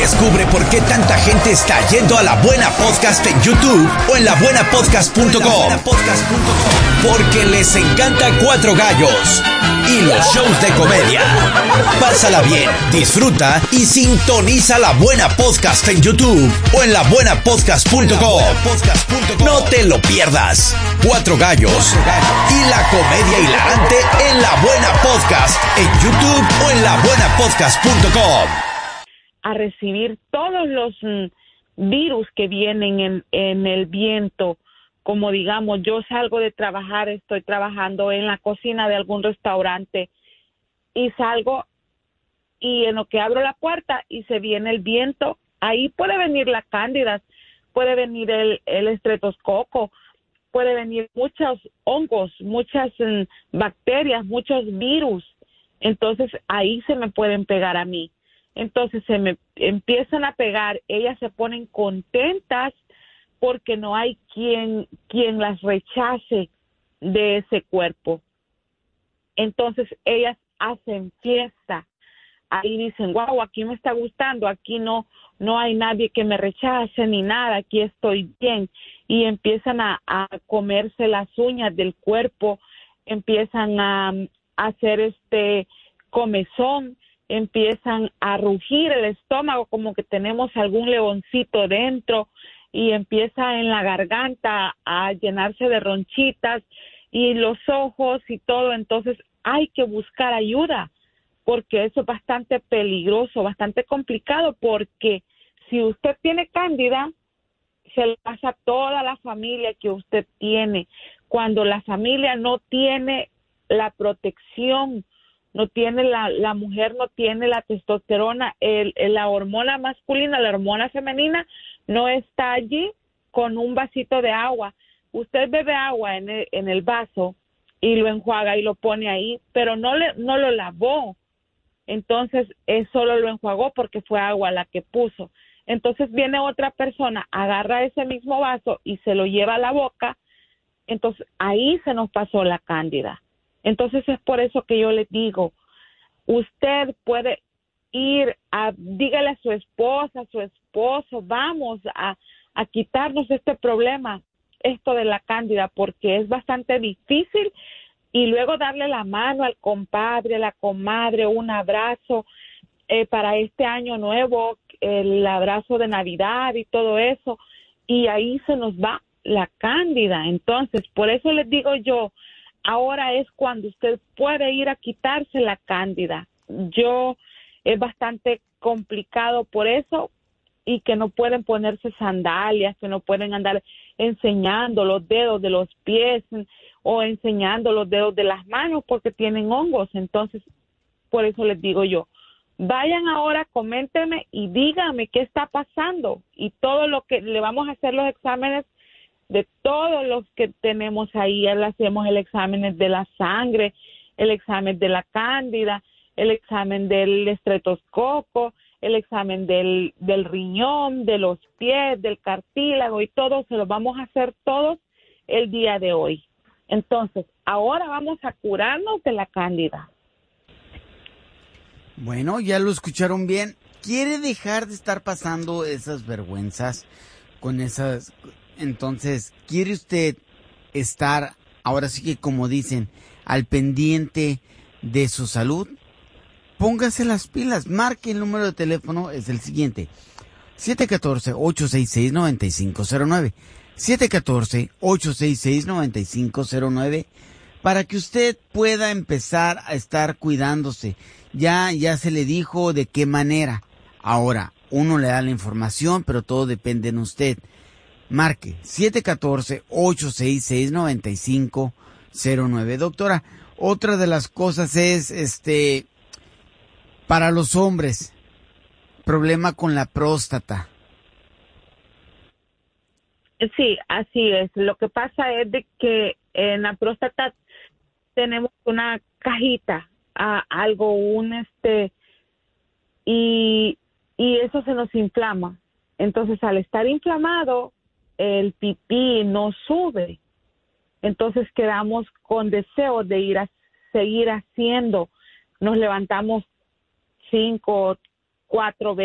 Descubre por qué tanta gente está yendo a La Buena Podcast en YouTube o en labuenapodcast.com. Porque les encanta Cuatro Gallos y los shows de comedia. Pásala bien, disfruta y sintoniza La Buena Podcast en YouTube o en labuenapodcast.com. No te lo pierdas. Cuatro Gallos y la comedia hilarante en La Buena Podcast en YouTube o en labuenapodcast.com. A recibir todos los virus que vienen en el viento. Como digamos, yo salgo de trabajar, estoy trabajando en la cocina de algún restaurante y salgo y en lo que abro la puerta y se viene el viento, ahí puede venir la cándida, puede venir el estreptococo, puede venir muchos hongos, muchas bacterias, muchos virus. Entonces ahí se me pueden pegar a mí. Entonces se me empiezan a pegar, ellas se ponen contentas porque no hay quien las rechace de ese cuerpo. Entonces ellas hacen fiesta. Ahí dicen, wow, aquí me está gustando, aquí no hay nadie que me rechace ni nada, aquí estoy bien. Y empiezan a comerse las uñas del cuerpo, empiezan a hacer comezón, empiezan a rugir el estómago como que tenemos algún leoncito dentro y empieza en la garganta a llenarse de ronchitas y los ojos y todo. Entonces hay que buscar ayuda porque eso es bastante peligroso, bastante complicado, porque si usted tiene cándida, se le pasa a toda la familia que usted tiene. Cuando la familia no tiene la protección, no tiene la mujer no tiene la testosterona, la hormona masculina, la hormona femenina no está allí con un vasito de agua. Usted bebe agua en el vaso y lo enjuaga y lo pone ahí, pero no lo lavó. Entonces, solo lo enjuagó porque fue agua la que puso. Entonces viene otra persona, agarra ese mismo vaso y se lo lleva a la boca. Entonces, ahí se nos pasó la cándida. Entonces, es por eso que yo les digo, usted puede dígale a su esposa, a su esposo, vamos a quitarnos este problema, esto de la cándida, porque es bastante difícil. Y luego darle la mano al compadre, a la comadre, un abrazo para este año nuevo, el abrazo de Navidad y todo eso. Y ahí se nos va la cándida. Entonces, por eso les digo yo, ahora es cuando usted puede ir a quitarse la cándida. Es bastante complicado por eso, y que no pueden ponerse sandalias, que no pueden andar enseñando los dedos de los pies o enseñando los dedos de las manos porque tienen hongos. Entonces, por eso les digo yo, vayan ahora, coméntenme y díganme qué está pasando, y todo lo que le vamos a hacer los exámenes de todos los que tenemos ahí. Le hacemos el examen de la sangre, el examen de la cándida, el examen del estreptococo, el examen del riñón, de los pies, del cartílago, y todo se lo vamos a hacer todos el día de hoy. Entonces, ahora vamos a curarnos de la cándida. Bueno, ya lo escucharon bien. ¿Quiere dejar de estar pasando esas vergüenzas con esas? Entonces, ¿quiere usted estar, ahora sí que como dicen, al pendiente de su salud? Póngase las pilas, marque el número de teléfono, es el siguiente, 714-866-9509, 714-866-9509, para que usted pueda empezar a estar cuidándose. Ya se le dijo de qué manera. Ahora, uno le da la información, pero todo depende en usted. Marque 714-866-9509. Doctora, otra de las cosas es, para los hombres, problema con la próstata. Sí, así es. Lo que pasa es de que en la próstata tenemos una cajita, y eso se nos inflama. Entonces, al estar inflamado, el pipí no sube. Entonces quedamos con deseo de ir a seguir haciendo. Nos levantamos 5, 4 veces